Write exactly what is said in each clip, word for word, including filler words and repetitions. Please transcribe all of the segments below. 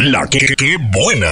La que, que buena.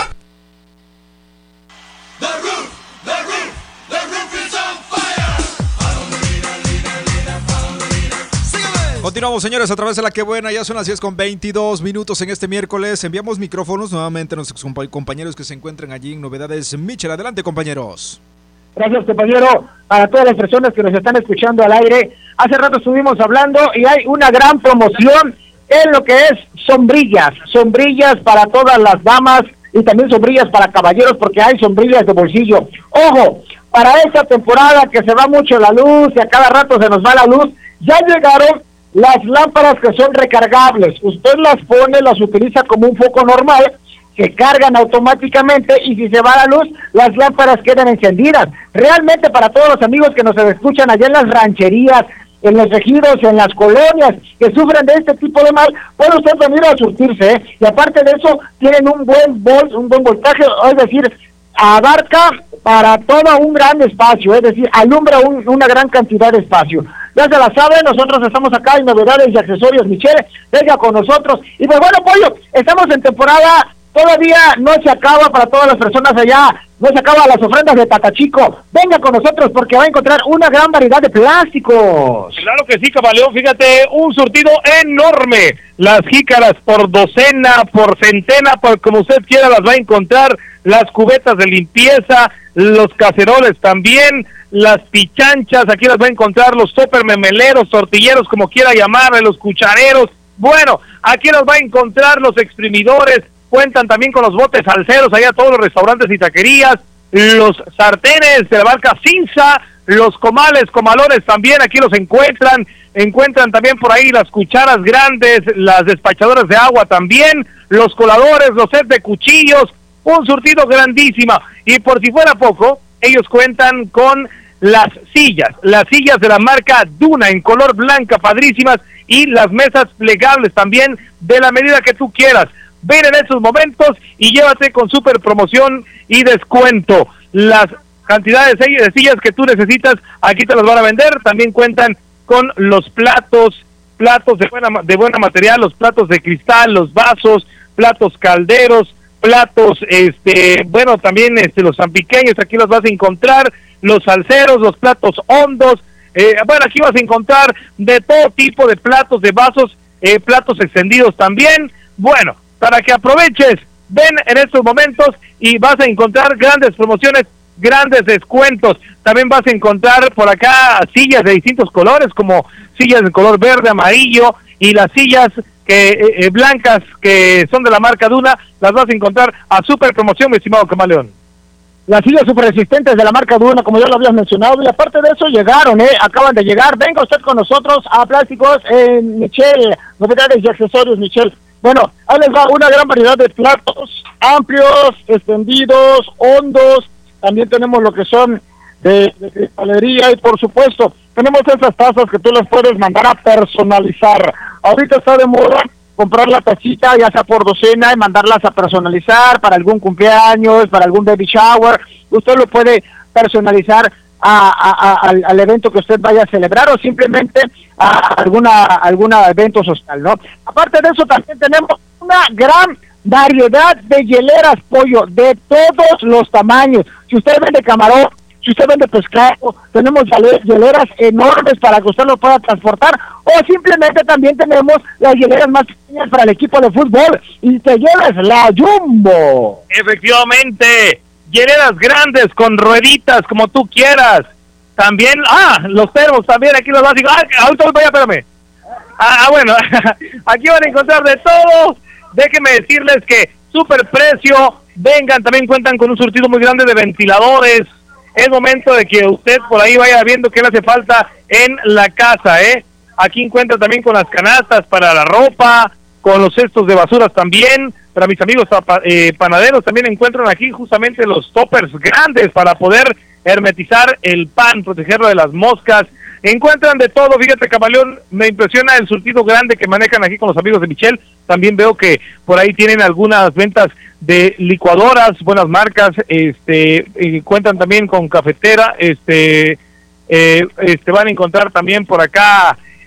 Continuamos, señores, a través de La Que Buena. Ya son las diez con veintidós minutos en este miércoles. Enviamos micrófonos nuevamente a nuestros compañeros que se encuentran allí en Novedades Michel. Adelante, compañeros. Gracias, compañero. Para todas las personas que nos están escuchando al aire, hace rato estuvimos hablando y hay una gran promoción en lo que es sombrillas. Sombrillas para todas las damas y también sombrillas para caballeros, porque hay sombrillas de bolsillo. Ojo, para esta temporada que se va mucho la luz y a cada rato se nos va la luz, ya llegaron las lámparas que son recargables. Usted las pone, las utiliza como un foco normal, se cargan automáticamente y si se va la luz, las lámparas quedan encendidas. Realmente para todos los amigos que nos escuchan allá en las rancherías, en los ejidos, en las colonias, que sufren de este tipo de mal, puede usted venir a surtirse, ¿eh? Y aparte de eso, tienen un buen vol, un buen voltaje, es decir, abarca para todo un gran espacio, es decir, alumbra un, una gran cantidad de espacio. Ya se la saben, nosotros estamos acá en Novedades y Accesorios Michelle, venga con nosotros. Y pues bueno, Pollo, estamos en temporada, todavía no se acaba para todas las personas allá, no se acaban las ofrendas de Tatachico. Venga con nosotros porque va a encontrar una gran variedad de plásticos. Claro que sí, Camaleón, fíjate, un surtido enorme. Las jícaras por docena, por centena, por como usted quiera las va a encontrar. Las cubetas de limpieza, los caceroles también, las pichanchas, aquí las va a encontrar, los topper memeleros, tortilleros, como quiera llamarle, los cuchareros. Bueno, aquí los va a encontrar los exprimidores, cuentan también con los botes salseros, allá todos los restaurantes y taquerías, los sartenes de la marca Cinza, los comales, comalones también, aquí los encuentran, encuentran también por ahí las cucharas grandes, las despachadoras de agua también, los coladores, los sets de cuchillos, un surtido grandísimo. Y por si fuera poco, ellos cuentan con las sillas, las sillas de la marca Duna en color blanca, padrísimas, y las mesas plegables también de la medida que tú quieras. Ven en esos momentos y llévate con super promoción y descuento. Las cantidades de sillas que tú necesitas, aquí te las van a vender. También cuentan con los platos, platos de buena, de buena material, los platos de cristal, los vasos, platos calderos, platos, este, bueno, también este, los zampiqueños, aquí los vas a encontrar, los salseros, los platos hondos, eh, bueno, aquí vas a encontrar de todo tipo de platos, de vasos, eh, platos extendidos también. Bueno, para que aproveches, ven en estos momentos y vas a encontrar grandes promociones, grandes descuentos. También vas a encontrar por acá sillas de distintos colores, como sillas de color verde, amarillo, y las sillas que eh, eh, blancas que son de la marca Duna, las vas a encontrar a super promoción, mi estimado Camaleón. Las sillas super resistentes de la marca Duna, como ya lo habías mencionado, y aparte de eso llegaron, eh, acaban de llegar. Venga usted con nosotros a Plásticos en Michelle, Novedades y Accesorios Michelle. Bueno, ahí les va una gran variedad de platos, amplios, extendidos, hondos, también tenemos lo que son de, de cristalería y por supuesto, tenemos esas tazas que tú las puedes mandar a personalizar. Ahorita está de moda comprar la tacita, ya sea por docena, y mandarlas a personalizar para algún cumpleaños, para algún baby shower. Usted lo puede personalizar a, a, a, al, al evento que usted vaya a celebrar o simplemente a alguna alguna evento social, ¿no? Aparte de eso, también tenemos una gran variedad de hieleras, Pollo, de todos los tamaños. Si usted vende camarón, si usted vende pescado, tenemos hieleras enormes para que usted lo pueda transportar, o simplemente también tenemos las hieleras más pequeñas para el equipo de fútbol, y te llevas la Jumbo. Efectivamente, hieleras grandes con rueditas, como tú quieras. También, ah, los termos también, aquí los básicos. Ah, ahorita voy, espérame. Ah, bueno, aquí van a encontrar de todo. Déjenme decirles que super precio, vengan, también cuentan con un surtido muy grande de ventiladores. Es momento de que usted por ahí vaya viendo qué le hace falta en la casa, ¿eh? Aquí encuentra también con las canastas para la ropa, con los cestos de basuras también. Para mis amigos eh, panaderos también encuentran aquí justamente los toppers grandes para poder hermetizar el pan, protegerlo de las moscas. Encuentran de todo, fíjate, Camaleón, me impresiona el surtido grande que manejan aquí con los amigos de Michelle. También veo que por ahí tienen algunas ventas de licuadoras, buenas marcas, este, y cuentan también con cafetera, este, eh, este van a encontrar también por acá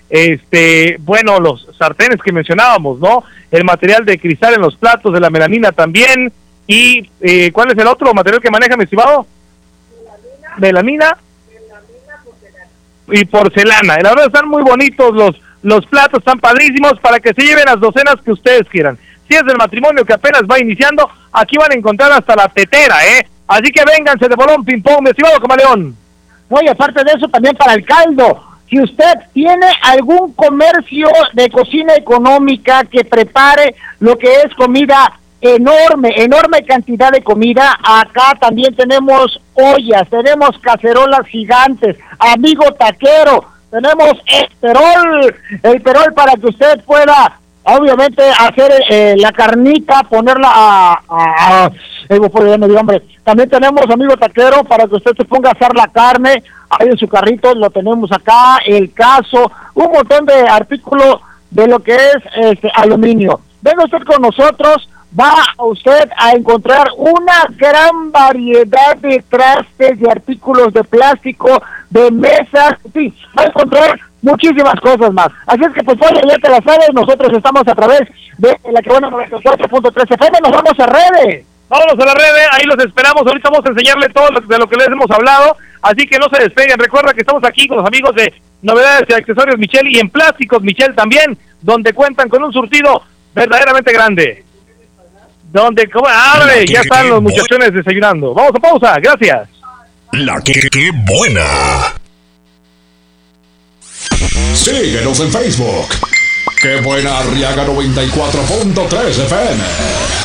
este, bueno, los sartenes que mencionábamos, ¿no? El material de cristal en los platos, de la melamina también, y eh, ¿cuál es el otro material que maneja, mi estimado? Melamina. Y porcelana. La verdad están muy bonitos los, los platos, están padrísimos para que se lleven las docenas que ustedes quieran. Si es del matrimonio que apenas va iniciando, aquí van a encontrar hasta la tetera, ¿eh? Así que vénganse de bolón ping pong, mi estimado Camaleón. Oye, aparte de eso, también para el caldo. Si usted tiene algún comercio de cocina económica que prepare lo que es comida enorme, enorme cantidad de comida, acá también tenemos ollas, tenemos cacerolas gigantes, amigo taquero, tenemos el perol, el perol para que usted pueda, obviamente, hacer eh, la carnita, ponerla a... a, a eh, hombre. También tenemos, amigo taquero, para que usted se ponga a asar la carne, ahí en su carrito lo tenemos acá, el caso, un montón de artículos de lo que es este aluminio. Venga usted con nosotros, va usted a encontrar una gran variedad de trastes, de artículos de plástico, de mesas, sí, va a encontrar muchísimas cosas más. Así es que, pues, oye, ya te la sabes, nosotros estamos a través de la que buena noventa y cuatro punto tres F M, nos vamos a redes. Vámonos a la red, ahí los esperamos, ahorita vamos a enseñarle todo lo, de lo que les hemos hablado, así que no se despeguen. Recuerda que estamos aquí con los amigos de Novedades y Accesorios Michel y en Plásticos Michel también, donde cuentan con un surtido verdaderamente grande. Donde, como, ¡abre! Ya están los muchachones desayunando. Vamos a pausa, gracias. La que, que buena. Síguenos en Facebook. Qué buena Arriaga noventa y cuatro punto tres F M.